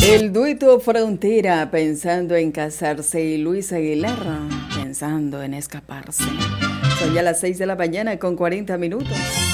El dueto Frontera pensando en casarse y Luis Aguilar pensando en escaparse. Son ya las 6 de la mañana con 40 minutos.